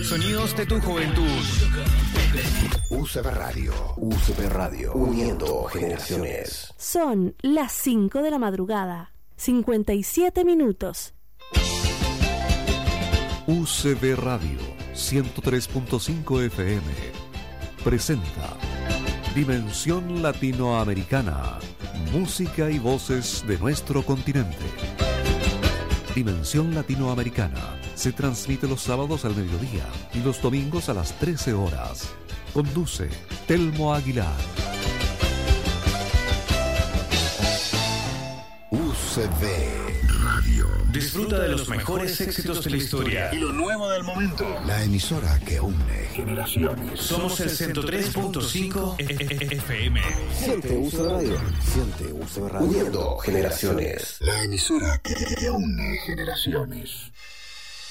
Sonidos de tu juventud. UCB Radio, uniendo generaciones. Son las 5 de la madrugada, 57 minutos. UCB Radio 103.5 FM presenta Dimensión Latinoamericana, música y voces de nuestro continente. Dimensión Latinoamericana se transmite los sábados al mediodía y los domingos a las 13 horas. Conduce Telmo Aguilar. UCB Radio. Disfruta de los mejores éxitos de la historia y lo nuevo del momento. La emisora que une generaciones. Somos el 103.5 FM. Siente UCB Radio. Siente UCB Radio. Uniendo generaciones. La emisora que une generaciones.